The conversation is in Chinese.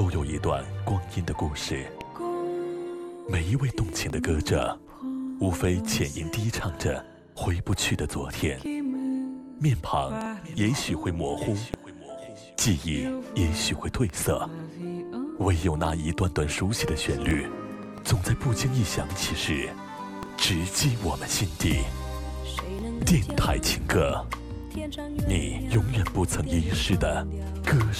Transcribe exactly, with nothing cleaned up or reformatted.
都有一段光阴的故事。每一位动情的歌者，无非浅吟低唱着回不去的昨天，面庞也许会模糊，记忆也许会褪色，唯有那一段段熟悉的旋律，总在不经意响起时直击我们心底。电台情歌，你永远不曾遗失的歌声。